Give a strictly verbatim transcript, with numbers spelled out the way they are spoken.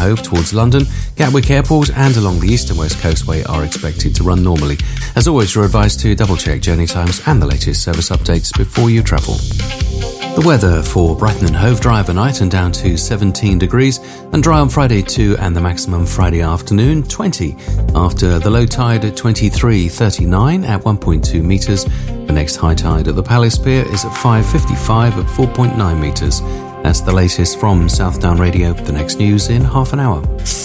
Hove towards London, Gatwick Airport and along the East and West Coastway are expected to run normally. As always, you're advised to double-check journey times and the latest service updates before you travel. The weather for Brighton and Hove: dry overnight and down to seventeen degrees, and dry on Friday too, and the maximum Friday afternoon twenty. After the low tide at twenty-three thirty-nine at one point two metres. The next high tide at the Palace Pier is at five fifty-five at four point nine metres. That's the latest from Southdown Radio. The next news in half an hour.